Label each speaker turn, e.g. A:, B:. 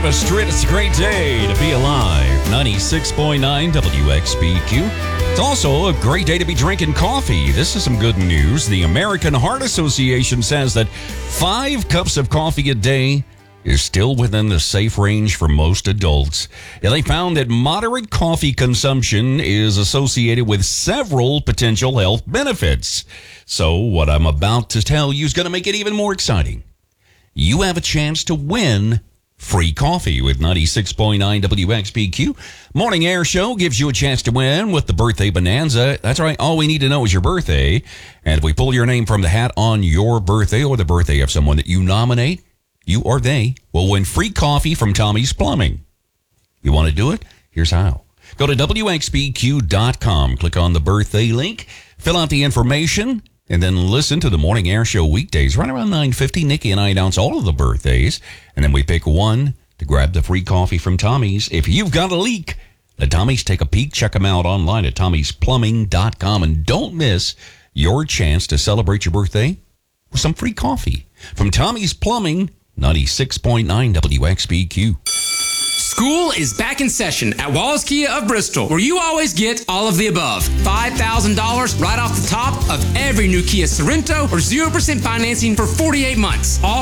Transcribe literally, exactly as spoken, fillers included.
A: Street. It's a great day to be alive. ninety-six point nine W X B Q. It's also a great day to be drinking coffee. This is some good news. The American Heart Association says that five cups of coffee a day is still within the safe range for most adults. And they found that moderate coffee consumption is associated with several potential health benefits. So what I'm about to tell you is going to make it even more exciting. You have a chance to win free coffee with ninety-six point nine W X B Q. Morning Air Show gives you a chance to win with the birthday bonanza. That's right. All we need to know is your birthday. And if we pull your name from the hat on your birthday or the birthday of someone that you nominate, you or they will win free coffee from Tommy's Plumbing. You want to do it? Here's how. Go to W X B Q dot com. Click on the birthday link. Fill out the information. And then listen to the Morning Air Show weekdays. Right around nine fifty, Nikki and I announce all of the birthdays. And then we pick one to grab the free coffee from Tommy's. If you've got a leak, let Tommy's take a peek. Check them out online at Tommy's Plumbing dot com. And don't miss your chance to celebrate your birthday with some free coffee from Tommy's Plumbing, ninety-six point nine W X B Q.
B: School is back in session at Wallace Kia of Bristol, where you always get all of the above. five thousand dollars right off the top of every new Kia Sorento or zero percent financing for forty-eight months. All